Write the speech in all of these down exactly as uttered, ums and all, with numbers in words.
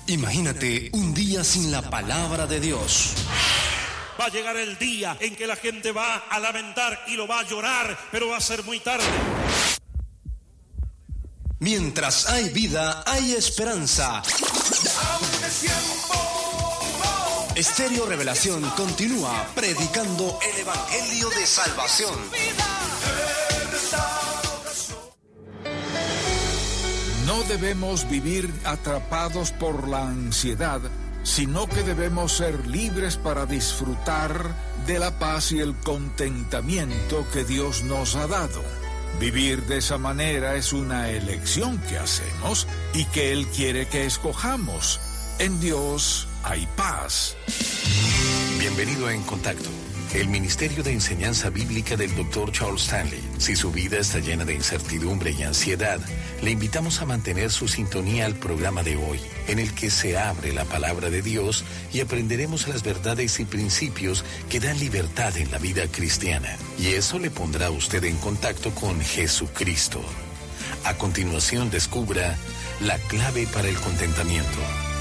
Imagínate un día sin la palabra de Dios. Va a llegar el día en que la gente va a lamentar y lo va a llorar, pero va a ser muy tarde. Mientras hay vida, hay esperanza. Estéreo Revelación continúa predicando el Evangelio de Salvación. No debemos vivir atrapados por la ansiedad, sino que debemos ser libres para disfrutar de la paz y el contentamiento que Dios nos ha dado. Vivir de esa manera es una elección que hacemos y que Él quiere que escojamos. En Dios hay paz. Bienvenido a En Contacto, el Ministerio de Enseñanza Bíblica del doctor Charles Stanley. Si su vida está llena de incertidumbre y ansiedad, le invitamos a mantener su sintonía al programa de hoy, en el que se abre la palabra de Dios y aprenderemos las verdades y principios que dan libertad en la vida cristiana. Y eso le pondrá a usted en contacto con Jesucristo. A continuación, descubra la clave para el contentamiento.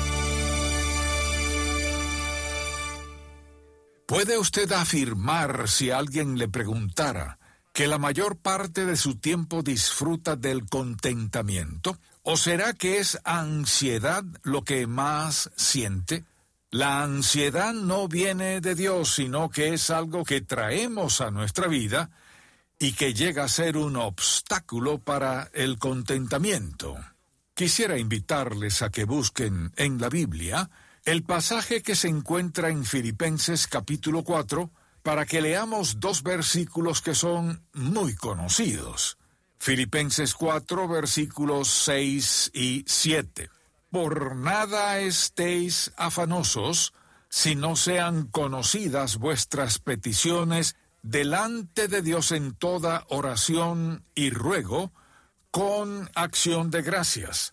¿Puede usted afirmar, si alguien le preguntara, que la mayor parte de su tiempo disfruta del contentamiento? ¿O será que es ansiedad lo que más siente? La ansiedad no viene de Dios, sino que es algo que traemos a nuestra vida y que llega a ser un obstáculo para el contentamiento. Quisiera invitarles a que busquen en la Biblia el pasaje que se encuentra en Filipenses capítulo cuatro, para que leamos dos versículos que son muy conocidos. Filipenses cuatro, versículos seis y siete. Por nada estéis afanosos, si no sean conocidas vuestras peticiones delante de Dios en toda oración y ruego, con acción de gracias.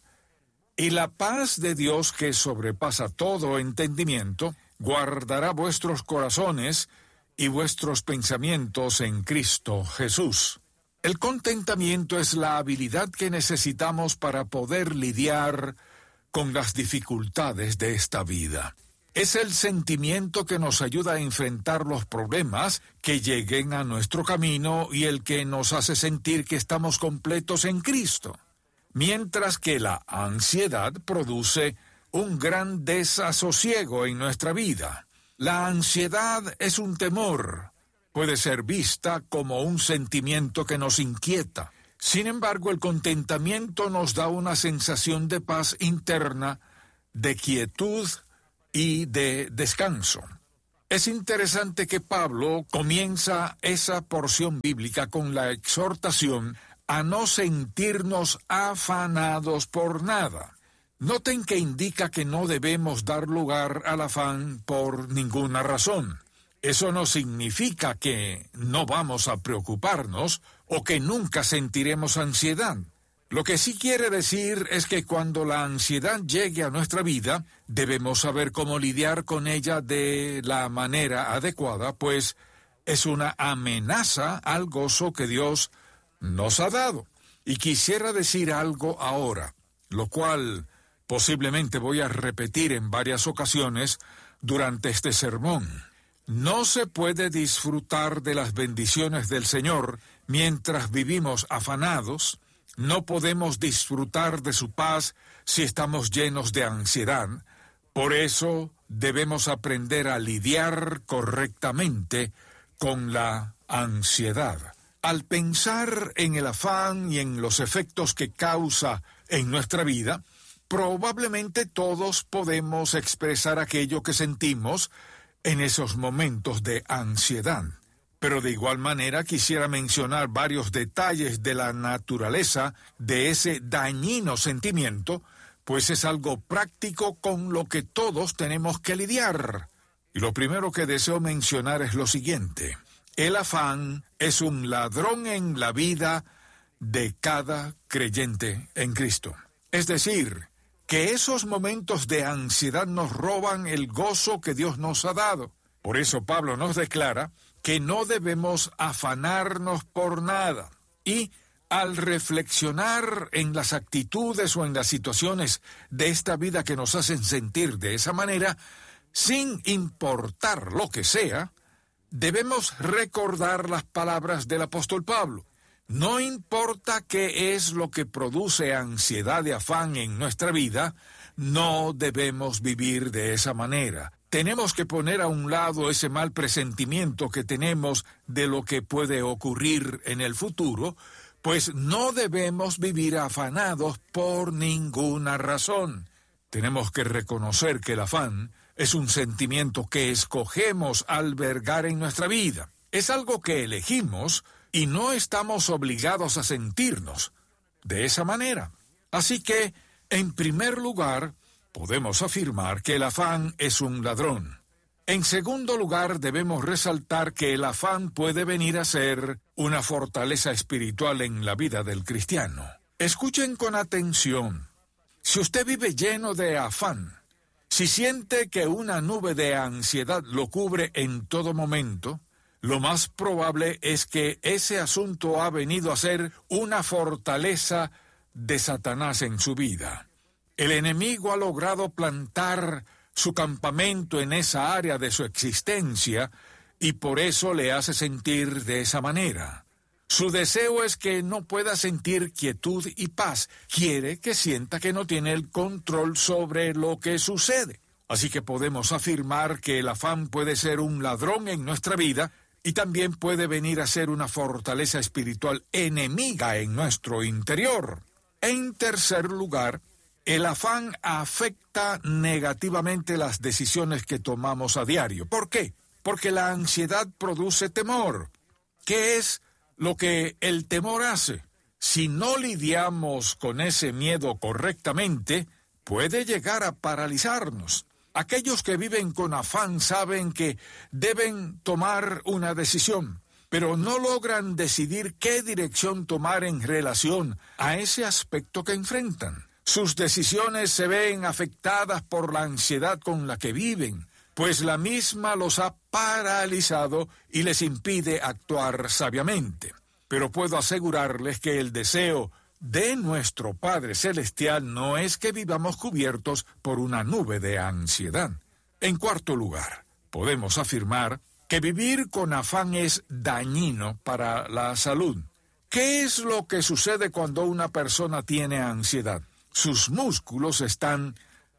Y la paz de Dios, que sobrepasa todo entendimiento, guardará vuestros corazones y vuestros pensamientos en Cristo Jesús. El contentamiento es la habilidad que necesitamos para poder lidiar con las dificultades de esta vida. Es el sentimiento que nos ayuda a enfrentar los problemas que lleguen a nuestro camino y el que nos hace sentir que estamos completos en Cristo. Mientras que la ansiedad produce un gran desasosiego en nuestra vida. La ansiedad es un temor. Puede ser vista como un sentimiento que nos inquieta. Sin embargo, el contentamiento nos da una sensación de paz interna, de quietud y de descanso. Es interesante que Pablo comienza esa porción bíblica con la exhortación a no sentirnos afanados por nada. Noten que indica que no debemos dar lugar al afán por ninguna razón. Eso no significa que no vamos a preocuparnos o que nunca sentiremos ansiedad. Lo que sí quiere decir es que cuando la ansiedad llegue a nuestra vida, debemos saber cómo lidiar con ella de la manera adecuada, pues es una amenaza al gozo que Dios nos ha dado. Y quisiera decir algo ahora, lo cual posiblemente voy a repetir en varias ocasiones durante este sermón. No se puede disfrutar de las bendiciones del Señor mientras vivimos afanados. No podemos disfrutar de su paz si estamos llenos de ansiedad. Por eso debemos aprender a lidiar correctamente con la ansiedad. Al pensar en el afán y en los efectos que causa en nuestra vida, probablemente todos podemos expresar aquello que sentimos en esos momentos de ansiedad. Pero de igual manera quisiera mencionar varios detalles de la naturaleza de ese dañino sentimiento, pues es algo práctico con lo que todos tenemos que lidiar. Y lo primero que deseo mencionar es lo siguiente. El afán es un ladrón en la vida de cada creyente en Cristo. Es decir, que esos momentos de ansiedad nos roban el gozo que Dios nos ha dado. Por eso Pablo nos declara que no debemos afanarnos por nada. Y Al reflexionar en las actitudes o en las situaciones de esta vida que nos hacen sentir de esa manera, sin importar lo que sea, debemos recordar las palabras del apóstol Pablo. No importa qué es lo que produce ansiedad y afán en nuestra vida, no debemos vivir de esa manera. Tenemos que poner a un lado ese mal presentimiento que tenemos de lo que puede ocurrir en el futuro, pues no debemos vivir afanados por ninguna razón. Tenemos que reconocer que el afán es un sentimiento que escogemos albergar en nuestra vida. Es algo que elegimos y no estamos obligados a sentirnos de esa manera. Así que, en primer lugar, podemos afirmar que el afán es un ladrón. En segundo lugar, debemos resaltar que el afán puede venir a ser una fortaleza espiritual en la vida del cristiano. Escuchen con atención. Si usted vive lleno de afán, si siente que una nube de ansiedad lo cubre en todo momento, lo más probable es que ese asunto ha venido a ser una fortaleza de Satanás en su vida. El enemigo ha logrado plantar su campamento en esa área de su existencia y por eso le hace sentir de esa manera. Su deseo es que no pueda sentir quietud y paz. Quiere que sienta que no tiene el control sobre lo que sucede. Así que podemos afirmar que el afán puede ser un ladrón en nuestra vida y también puede venir a ser una fortaleza espiritual enemiga en nuestro interior. En tercer lugar, el afán afecta negativamente las decisiones que tomamos a diario. ¿Por qué? Porque la ansiedad produce temor. ¿Qué es lo que el temor hace? Si no lidiamos con ese miedo correctamente, puede llegar a paralizarnos. Aquellos que viven con afán saben que deben tomar una decisión, pero no logran decidir qué dirección tomar en relación a ese aspecto que enfrentan. Sus decisiones se ven afectadas por la ansiedad con la que viven, pues la misma los ha paralizado y les impide actuar sabiamente. Pero puedo asegurarles que el deseo de nuestro Padre Celestial no es que vivamos cubiertos por una nube de ansiedad. En cuarto lugar, podemos afirmar que vivir con afán es dañino para la salud. ¿Qué es lo que sucede cuando una persona tiene ansiedad? Sus músculos están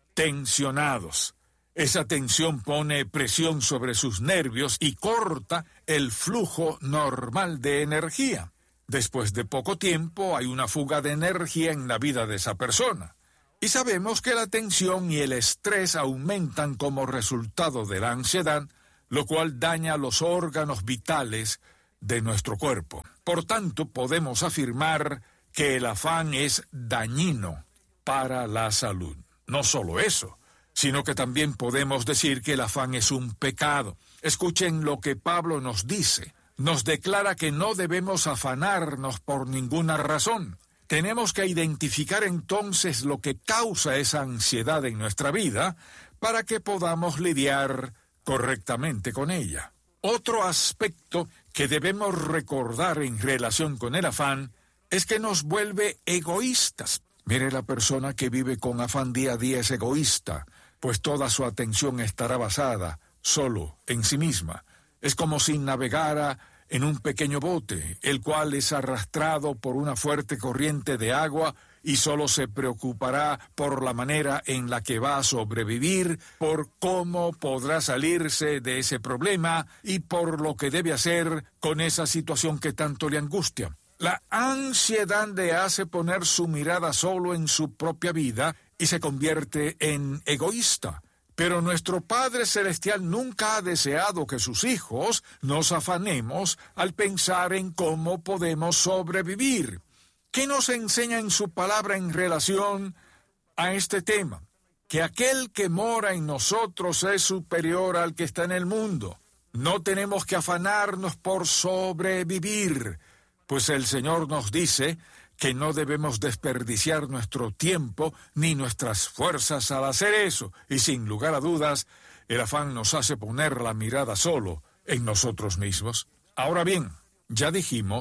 tensionados. Esa tensión pone presión sobre sus nervios y corta el flujo normal de energía. Después de poco tiempo hay una fuga de energía en la vida de esa persona. Y sabemos que la tensión y el estrés aumentan como resultado de la ansiedad, lo cual daña los órganos vitales de nuestro cuerpo. Por tanto, podemos afirmar que el afán es dañino para la salud. No solo eso, sino que también podemos decir que el afán es un pecado. Escuchen lo que Pablo nos dice. Nos declara que no debemos afanarnos por ninguna razón. Tenemos que identificar entonces lo que causa esa ansiedad en nuestra vida para que podamos lidiar correctamente con ella. Otro aspecto que debemos recordar en relación con el afán es que nos vuelve egoístas. Mire, la persona que vive con afán día a día es egoísta, pues toda su atención estará basada solo en sí misma. Es como si navegara en un pequeño bote, el cual es arrastrado por una fuerte corriente de agua y solo se preocupará por la manera en la que va a sobrevivir, por cómo podrá salirse de ese problema y por lo que debe hacer con esa situación que tanto le angustia. La ansiedad le hace poner su mirada solo en su propia vida y se convierte en egoísta. Pero nuestro Padre Celestial nunca ha deseado que sus hijos nos afanemos al pensar en cómo podemos sobrevivir. ¿Qué nos enseña en su palabra en relación a este tema? Que aquel que mora en nosotros es superior al que está en el mundo. No tenemos que afanarnos por sobrevivir, pues el Señor nos dice que no debemos desperdiciar nuestro tiempo ni nuestras fuerzas al hacer eso, y sin lugar a dudas, el afán nos hace poner la mirada solo en nosotros mismos. Ahora bien, ya dijimos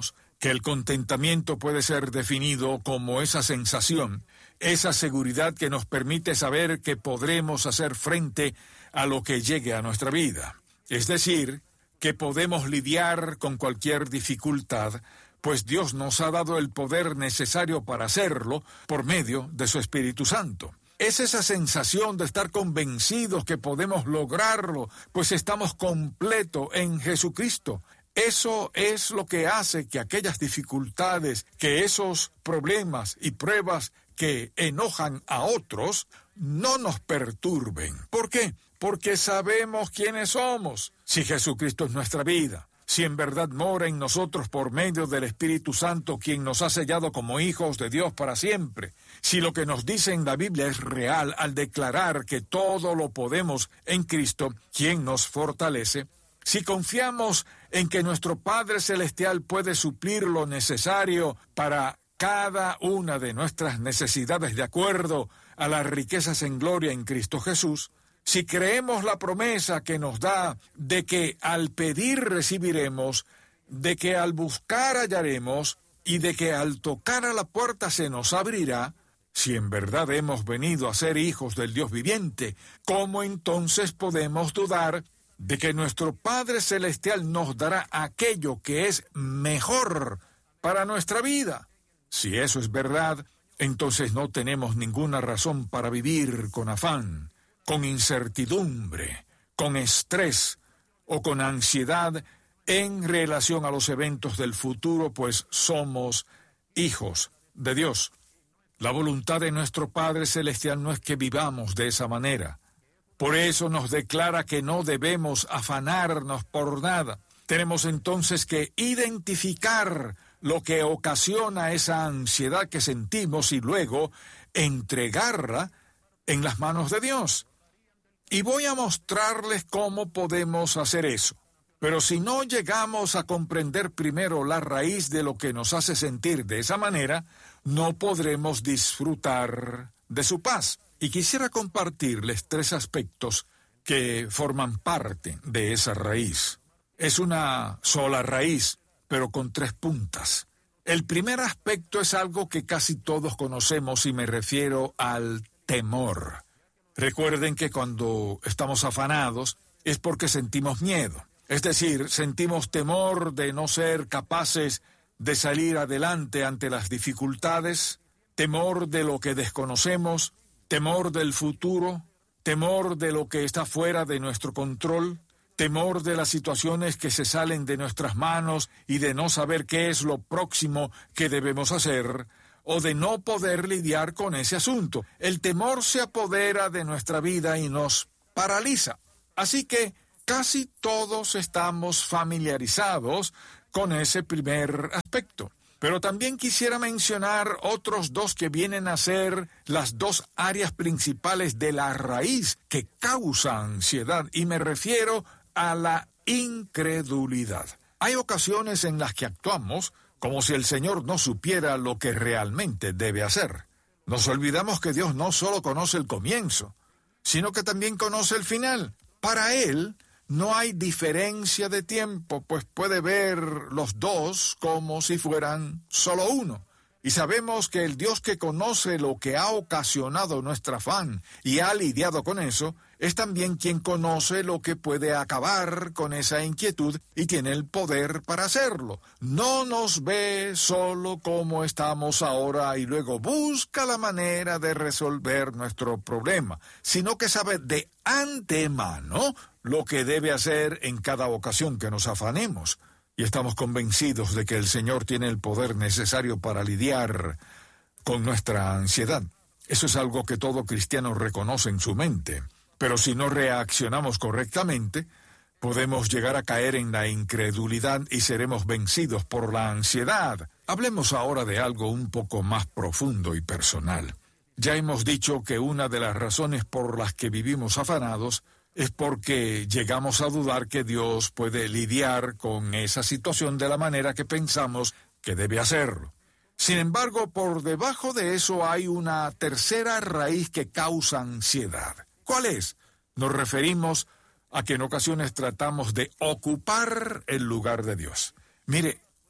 que el contentamiento puede ser definido como esa sensación, esa seguridad que nos permite saber que podremos hacer frente a lo que llegue a nuestra vida. Es decir, que podemos lidiar con cualquier dificultad, pues Dios nos ha dado el poder necesario para hacerlo por medio de su Espíritu Santo. Es esa sensación de estar convencidos que podemos lograrlo, pues estamos completos en Jesucristo. Eso es lo que hace que aquellas dificultades, que esos problemas y pruebas que enojan a otros, no nos perturben. ¿Por qué? Porque sabemos quiénes somos. Si Jesucristo es nuestra vida, si en verdad mora en nosotros por medio del Espíritu Santo, quien nos ha sellado como hijos de Dios para siempre, si lo que nos dice en la Biblia es real al declarar que todo lo podemos en Cristo, quien nos fortalece, si confiamos en que nuestro Padre Celestial puede suplir lo necesario para cada una de nuestras necesidades de acuerdo a las riquezas en gloria en Cristo Jesús, si creemos la promesa que nos da de que al pedir recibiremos, de que al buscar hallaremos y de que al tocar a la puerta se nos abrirá, si en verdad hemos venido a ser hijos del Dios viviente, ¿cómo entonces podemos dudar de que nuestro Padre Celestial nos dará aquello que es mejor para nuestra vida? Si eso es verdad, entonces no tenemos ninguna razón para vivir con afán, con incertidumbre, con estrés o con ansiedad en relación a los eventos del futuro, pues somos hijos de Dios. La voluntad de nuestro Padre Celestial no es que vivamos de esa manera. Por eso nos declara que no debemos afanarnos por nada. Tenemos entonces que identificar lo que ocasiona esa ansiedad que sentimos y luego entregarla en las manos de Dios. Y voy a mostrarles cómo podemos hacer eso. Pero si no llegamos a comprender primero la raíz de lo que nos hace sentir de esa manera, no podremos disfrutar de su paz. Y quisiera compartirles tres aspectos que forman parte de esa raíz. Es una sola raíz, pero con tres puntas. El primer aspecto es algo que casi todos conocemos y me refiero al temor. Recuerden que cuando estamos afanados es porque sentimos miedo. Es decir, sentimos temor de no ser capaces de salir adelante ante las dificultades, temor de lo que desconocemos, temor del futuro, temor de lo que está fuera de nuestro control, temor de las situaciones que se salen de nuestras manos y de no saber qué es lo próximo que debemos hacer, o de no poder lidiar con ese asunto. El temor se apodera de nuestra vida y nos paraliza. Así que casi todos estamos familiarizados con ese primer aspecto. Pero también quisiera mencionar otros dos que vienen a ser las dos áreas principales de la raíz que causa ansiedad, y me refiero a la incredulidad. Hay ocasiones en las que actuamos como si el Señor no supiera lo que realmente debe hacer. Nos olvidamos que Dios no solo conoce el comienzo, sino que también conoce el final. Para Él no hay diferencia de tiempo, pues puede ver los dos como si fueran solo uno. Y sabemos que el Dios que conoce lo que ha ocasionado nuestro afán y ha lidiado con eso, es también quien conoce lo que puede acabar con esa inquietud y tiene el poder para hacerlo. No nos ve solo como estamos ahora y luego busca la manera de resolver nuestro problema, sino que sabe de antemano lo que debe hacer en cada ocasión que nos afanemos. Y estamos convencidos de que el Señor tiene el poder necesario para lidiar con nuestra ansiedad. Eso es algo que todo cristiano reconoce en su mente. Pero si no reaccionamos correctamente, podemos llegar a caer en la incredulidad y seremos vencidos por la ansiedad. Hablemos ahora de algo un poco más profundo y personal. Ya hemos dicho que una de las razones por las que vivimos afanados es porque llegamos a dudar que Dios puede lidiar con esa situación de la manera que pensamos que debe hacerlo. Sin embargo, por debajo de eso hay una tercera raíz que causa ansiedad. ¿Cuál es? Nos referimos a que en ocasiones tratamos de ocupar el lugar de Dios. Mire,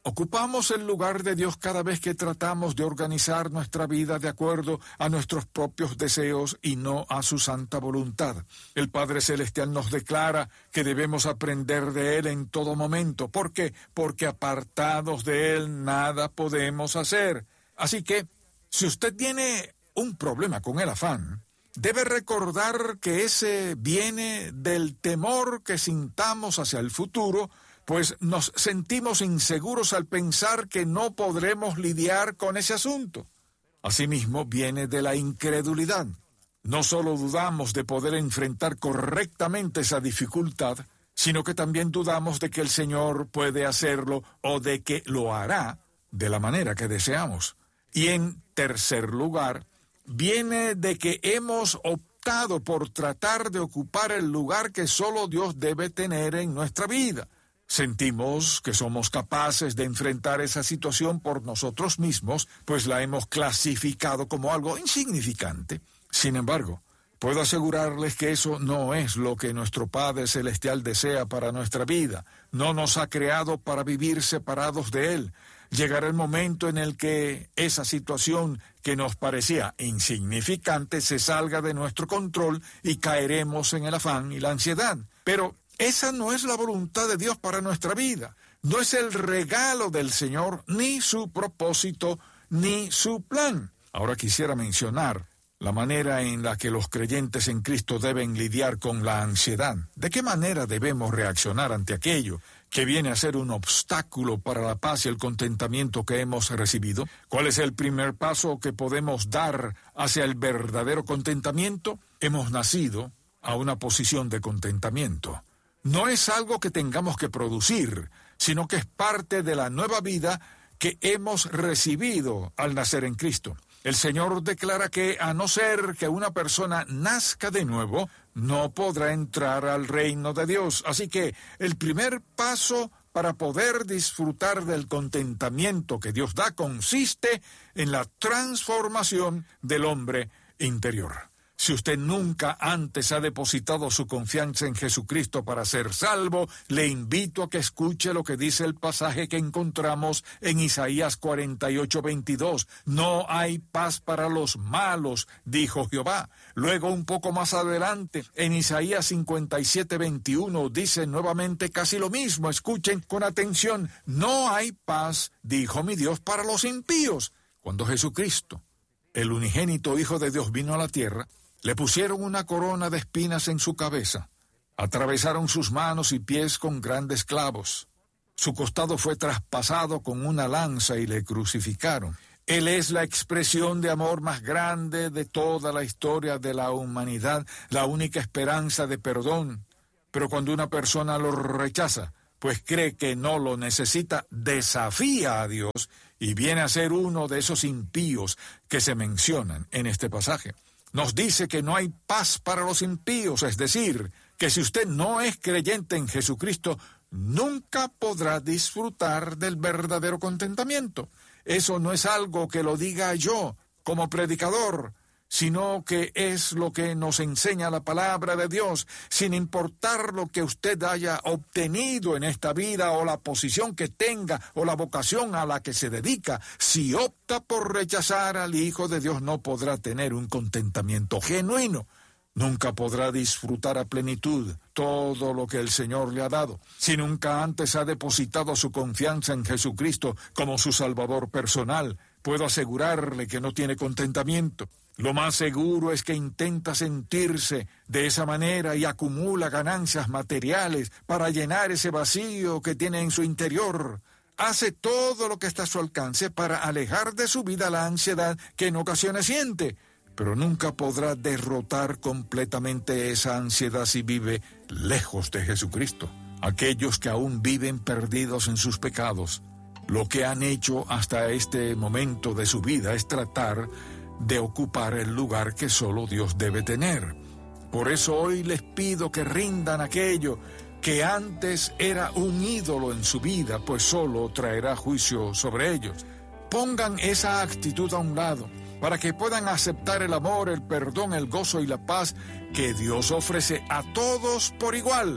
ocupamos el lugar de Dios cada vez que tratamos de organizar nuestra vida de acuerdo a nuestros propios deseos y no a su santa voluntad. El Padre Celestial nos declara que debemos aprender de Él en todo momento. ¿Por qué? Porque apartados de Él nada podemos hacer. Así que, si usted tiene un problema con el afán, debe recordar que ese viene del temor que sintamos hacia el futuro, pues nos sentimos inseguros al pensar que no podremos lidiar con ese asunto. Asimismo, viene de la incredulidad. No solo dudamos de poder enfrentar correctamente esa dificultad, sino que también dudamos de que el Señor puede hacerlo o de que lo hará de la manera que deseamos. Y en tercer lugar, viene de que hemos optado por tratar de ocupar el lugar que solo Dios debe tener en nuestra vida. Sentimos que somos capaces de enfrentar esa situación por nosotros mismos, pues la hemos clasificado como algo insignificante. Sin embargo, puedo asegurarles que eso no es lo que nuestro Padre Celestial desea para nuestra vida. No nos ha creado para vivir separados de Él. Llegará el momento en el que esa situación que nos parecía insignificante se salga de nuestro control y caeremos en el afán y la ansiedad. Pero esa no es la voluntad de Dios para nuestra vida. No es el regalo del Señor, ni su propósito, ni su plan. Ahora quisiera mencionar la manera en la que los creyentes en Cristo deben lidiar con la ansiedad. ¿De qué manera debemos reaccionar ante aquello que viene a ser un obstáculo para la paz y el contentamiento que hemos recibido? ¿Cuál es el primer paso que podemos dar hacia el verdadero contentamiento? Hemos nacido a una posición de contentamiento. No es algo que tengamos que producir, sino que es parte de la nueva vida que hemos recibido al nacer en Cristo. El Señor declara que a no ser que una persona nazca de nuevo, no podrá entrar al reino de Dios. Así que el primer paso para poder disfrutar del contentamiento que Dios da consiste en la transformación del hombre interior. Si usted nunca antes ha depositado su confianza en Jesucristo para ser salvo, le invito a que escuche lo que dice el pasaje que encontramos en Isaías cuarenta y ocho, veintidós. No hay paz para los malos, dijo Jehová. Luego, un poco más adelante, en Isaías cincuenta y siete, veintiuno, dice nuevamente casi lo mismo. Escuchen con atención. No hay paz, dijo mi Dios, para los impíos. Cuando Jesucristo, el unigénito Hijo de Dios, vino a la tierra, le pusieron una corona de espinas en su cabeza, atravesaron sus manos y pies con grandes clavos, su costado fue traspasado con una lanza y le crucificaron. Él es la expresión de amor más grande de toda la historia de la humanidad, la única esperanza de perdón. Pero cuando una persona lo rechaza, pues cree que no lo necesita, desafía a Dios y viene a ser uno de esos impíos que se mencionan en este pasaje. Nos dice que no hay paz para los impíos, es decir, que si usted no es creyente en Jesucristo, nunca podrá disfrutar del verdadero contentamiento. Eso no es algo que lo diga yo como predicador, sino que es lo que nos enseña la palabra de Dios, sin importar lo que usted haya obtenido en esta vida o la posición que tenga o la vocación a la que se dedica. Si opta por rechazar al Hijo de Dios, no podrá tener un contentamiento genuino. Nunca podrá disfrutar a plenitud todo lo que el Señor le ha dado. Si nunca antes ha depositado su confianza en Jesucristo como su Salvador personal, puedo asegurarle que no tiene contentamiento. Lo más seguro es que intenta sentirse de esa manera y acumula ganancias materiales para llenar ese vacío que tiene en su interior. Hace todo lo que está a su alcance para alejar de su vida la ansiedad que en ocasiones siente, pero nunca podrá derrotar completamente esa ansiedad si vive lejos de Jesucristo. Aquellos que aún viven perdidos en sus pecados, lo que han hecho hasta este momento de su vida es tratar de ocupar el lugar que solo Dios debe tener. Por eso hoy les pido que rindan aquello que antes era un ídolo en su vida, pues solo traerá juicio sobre ellos. Pongan esa actitud a un lado, para que puedan aceptar el amor, el perdón, el gozo y la paz que Dios ofrece a todos por igual.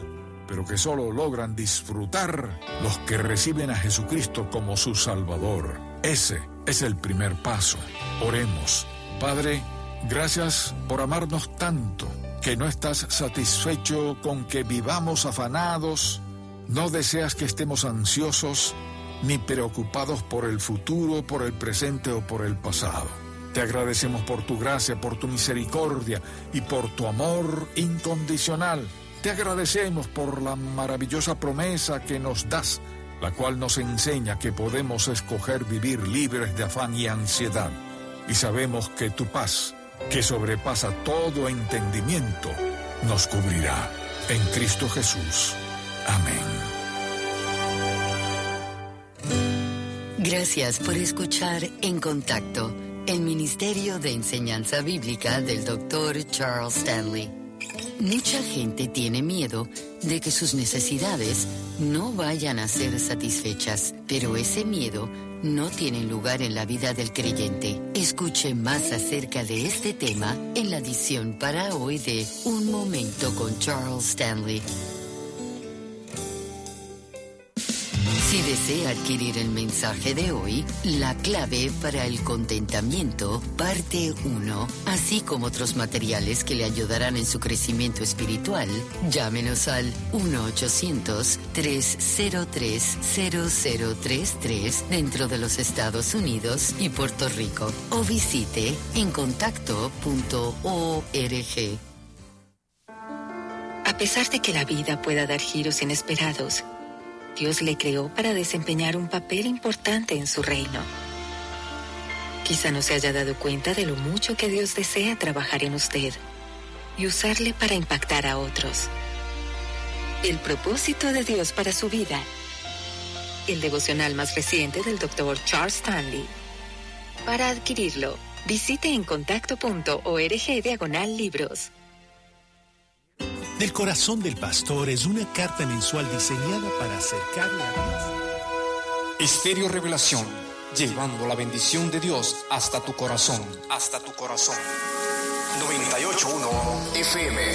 pero que solo logran disfrutar los que reciben a Jesucristo como su Salvador. Ese es el primer paso. Oremos. Padre, gracias por amarnos tanto, que no estás satisfecho con que vivamos afanados, no deseas que estemos ansiosos ni preocupados por el futuro, por el presente o por el pasado. Te agradecemos por tu gracia, por tu misericordia y por tu amor incondicional. Te agradecemos por la maravillosa promesa que nos das, la cual nos enseña que podemos escoger vivir libres de afán y ansiedad. Y sabemos que tu paz, que sobrepasa todo entendimiento, nos cubrirá. En Cristo Jesús. Amén. Gracias por escuchar En Contacto, el Ministerio de Enseñanza Bíblica del doctor Charles Stanley. Mucha gente tiene miedo de que sus necesidades no vayan a ser satisfechas, pero ese miedo no tiene lugar en la vida del creyente. Escuche más acerca de este tema en la edición para hoy de Un Momento con Charles Stanley. Si desea adquirir el mensaje de hoy, La clave para el contentamiento, parte uno, así como otros materiales que le ayudarán en su crecimiento espiritual, llámenos al uno ochocientos, tres cero tres, cero cero tres tres dentro de los Estados Unidos y Puerto Rico o visite en contacto punto org. A pesar de que la vida pueda dar giros inesperados, Dios le creó para desempeñar un papel importante en su reino. Quizá no se haya dado cuenta de lo mucho que Dios desea trabajar en usted y usarle para impactar a otros. El propósito de Dios para su vida. El devocional más reciente del doctor Charles Stanley. Para adquirirlo, visite en contacto punto org diagonal libros. Del corazón del pastor es una carta mensual diseñada para acercarle a Dios. Estéreo Revelación, llevando la bendición de Dios hasta tu corazón, hasta tu corazón. noventa y ocho punto uno F M.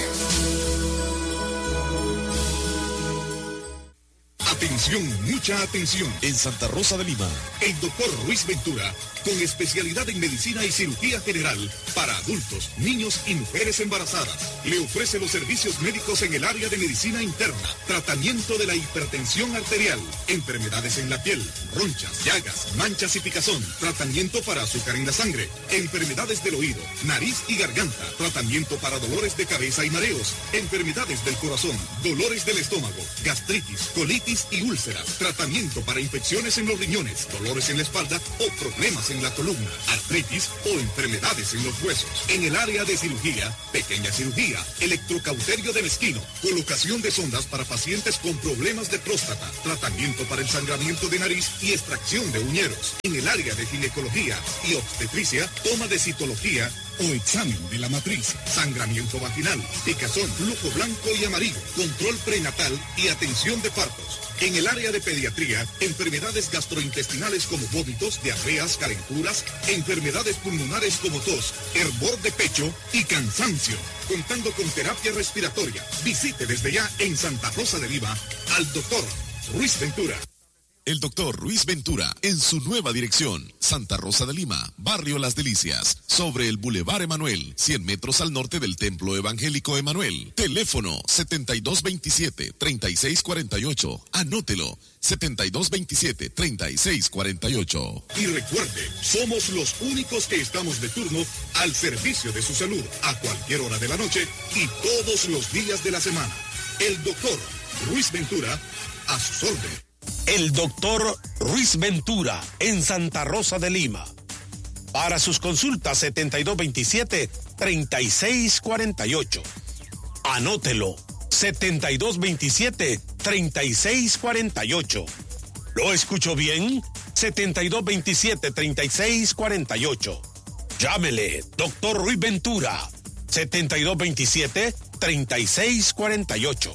Atención, mucha atención. En Santa Rosa de Lima, el doctor Ruiz Ventura, con especialidad en medicina y cirugía general para adultos, niños y mujeres embarazadas, le ofrece los servicios médicos en el área de medicina interna, tratamiento de la hipertensión arterial, enfermedades en la piel, ronchas, llagas, manchas y picazón, tratamiento para azúcar en la sangre, enfermedades del oído, nariz y garganta, tratamiento para dolores de cabeza y mareos, enfermedades del corazón, dolores del estómago, gastritis, colitis y úlceras, tratamiento para infecciones en los riñones, dolores en la espalda o problemas en la columna, artritis o enfermedades en los huesos. En el área de cirugía, pequeña cirugía, electrocauterio de mezquino, colocación de sondas para pacientes con problemas de próstata, tratamiento para el sangramiento de nariz y extracción de uñeros. En el área de ginecología y obstetricia, toma de citología o examen de la matriz, sangramiento vaginal, picazón, flujo blanco y amarillo, control prenatal y atención de partos. En el área de pediatría, enfermedades gastrointestinales como vómitos, diarreas, calenturas, enfermedades pulmonares como tos, hervor de pecho y cansancio. Contando con terapia respiratoria. Visite desde ya en Santa Rosa de Lima al doctor Ruiz Ventura. El doctor Ruiz Ventura, en su nueva dirección, Santa Rosa de Lima, Barrio Las Delicias, sobre el Boulevard Emanuel, cien metros al norte del Templo Evangélico Emanuel. Teléfono setenta y dos veintisiete, treinta y seis cuarenta y ocho. Anótelo, setenta y dos veintisiete, treinta y seis cuarenta y ocho. Y recuerde, somos los únicos que estamos de turno al servicio de su salud, a cualquier hora de la noche y todos los días de la semana. El doctor Ruiz Ventura, a sus órdenes. El doctor Ruiz Ventura, en Santa Rosa de Lima. Para sus consultas, setenta y dos veintisiete, treinta y seis cuarenta y ocho. Anótelo, setenta y dos veintisiete, treinta y seis cuarenta y ocho. ¿Lo escucho bien? setenta y dos veintisiete, treinta y seis cuarenta y ocho. Llámele, doctor Ruiz Ventura, setenta y dos veintisiete, treinta y seis cuarenta y ocho.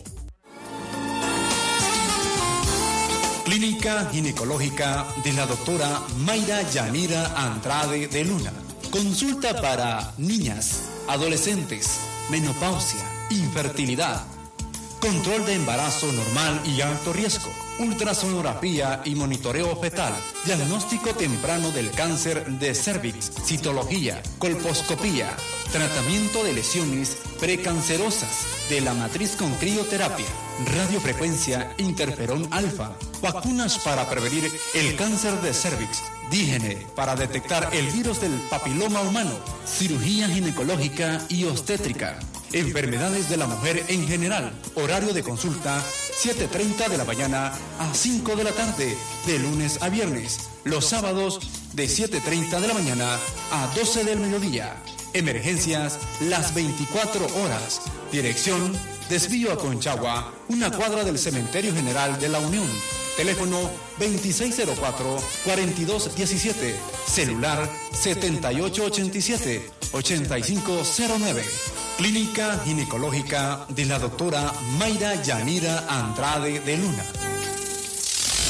Clínica Ginecológica de la doctora Mayra Yanira Andrade de Luna. Consulta para niñas, adolescentes, menopausia, infertilidad. control de embarazo normal y alto riesgo, ultrasonografía y monitoreo fetal, diagnóstico temprano del cáncer de cervix, citología, colposcopía, tratamiento de lesiones precancerosas de la matriz con crioterapia, radiofrecuencia interferón alfa, vacunas para prevenir el cáncer de cervix, dígene para detectar el virus del papiloma humano, cirugía ginecológica y obstétrica, enfermedades de la mujer en general, horario de consulta siete treinta de la mañana a cinco de la tarde, de lunes a viernes, los sábados de siete treinta de la mañana a doce del mediodía. Emergencias las veinticuatro horas. Dirección Desvío a Conchagua, una cuadra del Cementerio General de la Unión. Teléfono veintiséis cero cuatro, cuarenta y dos diecisiete. Celular setenta y ocho ochenta y siete, ochenta y cinco cero nueve. Clínica Ginecológica de la doctora Mayra Yanira Andrade de Luna.